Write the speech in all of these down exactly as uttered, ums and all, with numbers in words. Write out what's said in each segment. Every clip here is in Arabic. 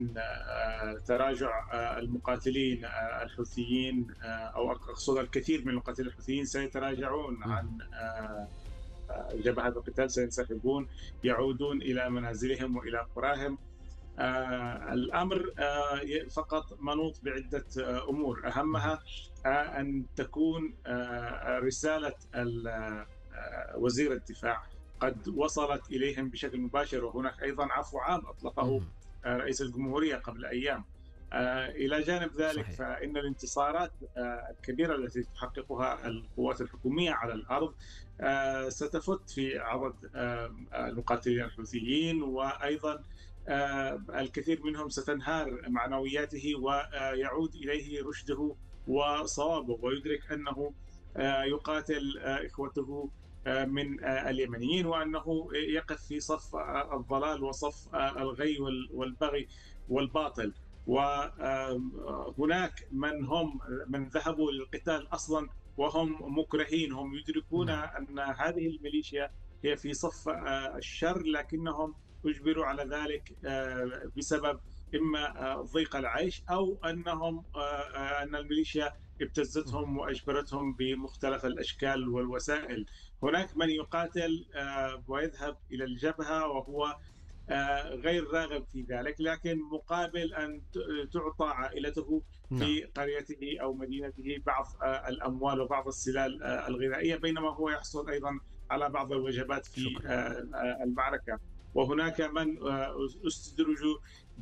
تراجع المقاتلين الحوثيين، أو أقصد الكثير من المقاتلين الحوثيين سيتراجعون عن جبهة القتال، سينسحبون، يعودون إلى منازلهم وإلى قراهم. الأمر فقط منوط بعدة أمور، أهمها أن تكون رسالة وزير الدفاع قد وصلت إليهم بشكل مباشر، وهناك أيضا عفو عام أطلقه رئيس الجمهورية قبل أيام. إلى جانب ذلك صحيح. فإن الانتصارات الكبيرة التي تحققها القوات الحكومية على الأرض ستفت في عرض المقاتلين الحوثيين، وأيضا الكثير منهم ستنهار معنوياته ويعود إليه رشده وصوابه، ويدرك أنه يقاتل إخوته من اليمنيين، وأنه يقف في صف الضلال وصف الغي والبغي والباطل. وهناك من هم من ذهبوا للقتال أصلا وهم مكرهين، هم يدركون أن هذه الميليشيا هي في صف الشر، لكنهم أجبروا على ذلك بسبب إما ضيق العيش أو أنهم أن الميليشيا ابتزتهم وأجبرتهم بمختلف الأشكال والوسائل. هناك من يقاتل ويذهب إلى الجبهة وهو غير راغب في ذلك، لكن مقابل أن تعطى عائلته في قريته أو مدينته بعض الأموال وبعض السلال الغذائية، بينما هو يحصل أيضا على بعض الوجبات في شكرا. المعركة. وهناك من استدرجوا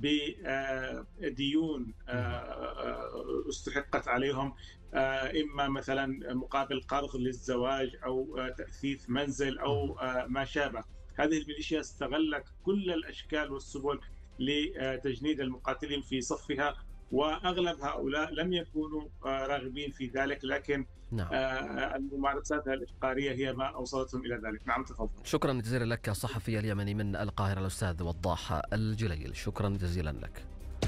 بديون استحقت عليهم، إما مثلا مقابل قرض للزواج أو تأثيث منزل أو ما شابه. هذه الميليشيا استغلت كل الأشكال والسبل لتجنيد المقاتلين في صفها، وأغلب هؤلاء لم يكونوا راغبين في ذلك، لكن نعم. الممارسات الإحقارية هي ما أوصلتهم إلى ذلك. نعم تفضل. شكرا جزيلا لك الصحفي اليمني من القاهرة الأستاذ وضاح الجليل، شكرا جزيلا لك.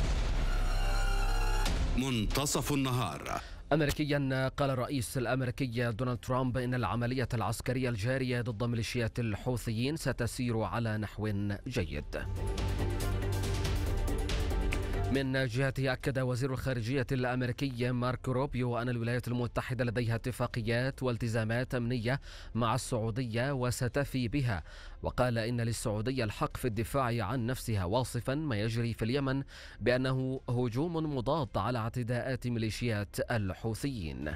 منتصف النهار. أمريكيا، قال الرئيس الأمريكي دونالد ترامب إن العملية العسكرية الجارية ضد ميليشيات الحوثيين ستسير على نحو جيد. من جهته أكد وزير الخارجية الأمريكي ماركو روبيو أن الولايات المتحدة لديها اتفاقيات والتزامات أمنية مع السعودية وستفي بها، وقال إن للسعودية الحق في الدفاع عن نفسها، واصفا ما يجري في اليمن بأنه هجوم مضاد على اعتداءات ميليشيات الحوثيين.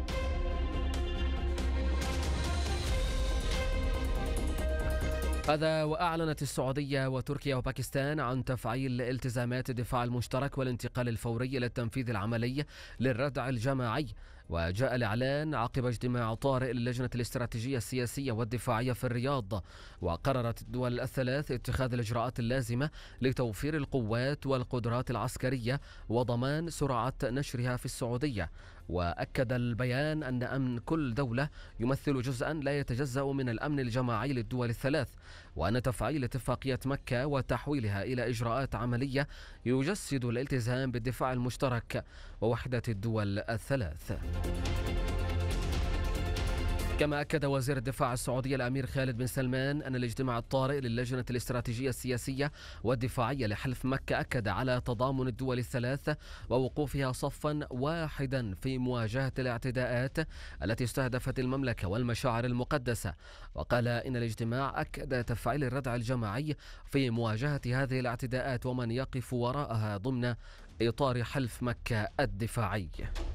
هذا وأعلنت السعودية وتركيا وباكستان عن تفعيل التزامات الدفاع المشترك والانتقال الفوري إلى التنفيذ العملي للردع الجماعي. وجاء الإعلان عقب اجتماع طارئ للجنة الاستراتيجية السياسية والدفاعية في الرياض، وقررت الدول الثلاث اتخاذ الإجراءات اللازمة لتوفير القوات والقدرات العسكرية وضمان سرعة نشرها في السعودية. وأكد البيان أن أمن كل دولة يمثل جزءا لا يتجزأ من الأمن الجماعي للدول الثلاث، وأن تفعيل اتفاقية مكة وتحويلها إلى إجراءات عملية يجسد الالتزام بالدفاع المشترك ووحدة الدول الثلاث. كما أكد وزير الدفاع السعودي الأمير خالد بن سلمان أن الاجتماع الطارئ للجنة الاستراتيجية السياسية والدفاعية لحلف مكة أكد على تضامن الدول الثلاث ووقوفها صفا واحدا في مواجهة الاعتداءات التي استهدفت المملكة والمشاعر المقدسة. وقال إن الاجتماع أكد تفعيل الردع الجماعي في مواجهة هذه الاعتداءات ومن يقف وراءها ضمن إطار حلف مكة الدفاعي.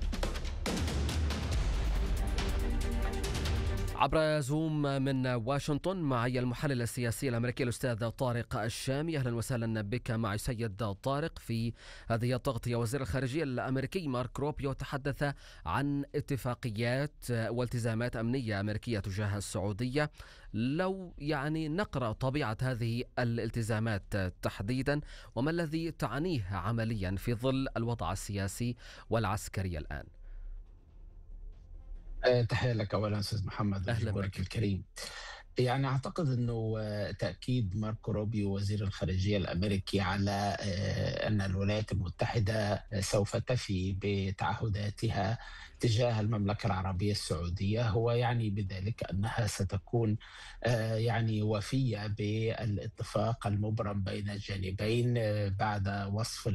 عبر زوم من واشنطن معي المحلل السياسي الأمريكي الأستاذ طارق الشامي. أهلا وسهلا بك معي سيد طارق. في هذه التغطية وزير الخارجية الأمريكي مارك روبيو تحدث عن اتفاقيات والتزامات أمنية أمريكية تجاه السعودية. لو يعني نقرأ طبيعة هذه الالتزامات تحديدا، وما الذي تعنيه عمليا في ظل الوضع السياسي والعسكري الآن؟ تحية لك أولا أستاذ محمد وجمهورك الكريم. يعني أعتقد أنه تأكيد ماركو روبيو وزير الخارجية الأمريكي على أن الولايات المتحدة سوف تفي بتعهداتها تجاه المملكة العربية السعودية هو يعني بذلك أنها ستكون يعني وفية بالاتفاق المبرم بين الجانبين بعد وصف